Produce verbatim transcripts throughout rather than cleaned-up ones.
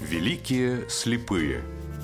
Великие слепые.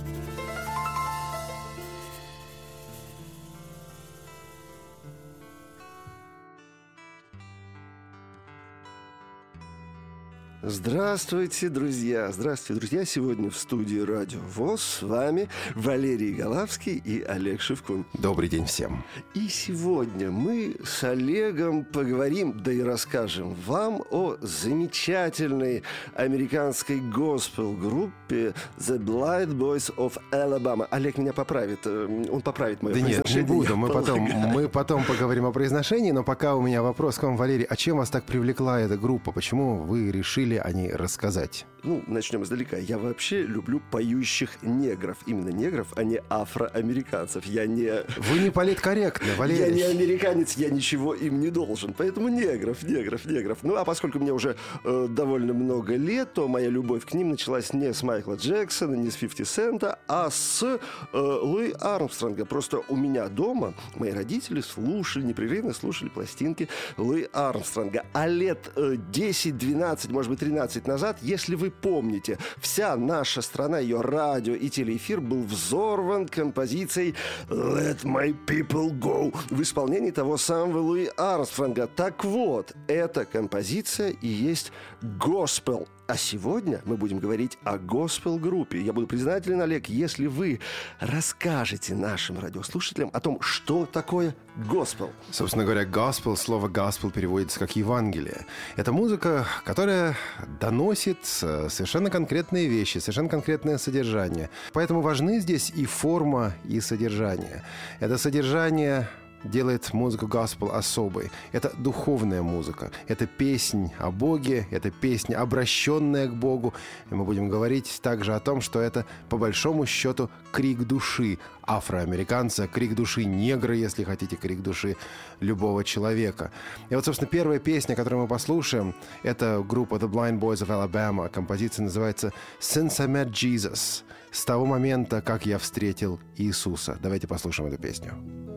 Здравствуйте, друзья! Здравствуйте, друзья! Сегодня в студии Радио ВОС с вами Валерий Голавский и Олег Шевкун. Добрый день всем! И сегодня мы с Олегом поговорим, да и расскажем вам о замечательной американской госпел-группе The Blind Boys of Alabama. Олег меня поправит, он поправит мое да произношение. Нет, не буду, мы потом, мы потом поговорим о произношении, но пока у меня вопрос к вам, Валерий. А чем вас так привлекла эта группа? Почему вы решили о ней рассказать? Ну, начнем издалека. Я вообще люблю поющих негров. Именно негров, а не афроамериканцев. Я не... Вы не политкорректны, Валерий. Я не американец, я ничего им не должен. Поэтому негров, негров, негров. Ну, а поскольку мне уже э, довольно много лет, то моя любовь к ним началась не с Майкла Джексона, не с фифти Сента, а с э, Луи Армстронга. Просто у меня дома мои родители слушали, непрерывно слушали пластинки Луи Армстронга. А лет э, десять-двенадцать, может быть, тринадцать назад, если вы помните, вся наша страна, ее радио и телеэфир был взорван композицией «Let my people go» в исполнении того самого Луи Армстронга. Так вот, эта композиция и есть госпел. А сегодня мы будем говорить о госпел-группе. Я буду признателен, Олег, если вы расскажете нашим радиослушателям о том, что такое госпел. Собственно говоря, госпел, слово госпел переводится как Евангелие. Это музыка, которая доносит совершенно конкретные вещи, совершенно конкретное содержание. Поэтому важны здесь и форма, и содержание. Это содержание делает музыку госпел особой. Это духовная музыка. Это песнь о Боге, это песня, обращенная к Богу. И мы будем говорить также о том, что это, по большому счету, крик души афроамериканца, крик души негра, если хотите, крик души любого человека. И вот, собственно, первая песня, которую мы послушаем, это группа The Blind Boys of Alabama. Композиция называется «Since I Met Jesus». С того момента, как я встретил Иисуса. Давайте послушаем эту песню.